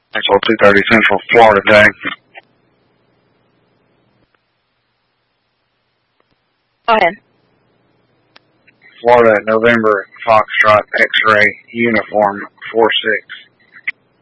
Maxwell 230 Central, Florida Day. Go ahead. Florida, November, Foxtrot, X-ray, uniform, 46.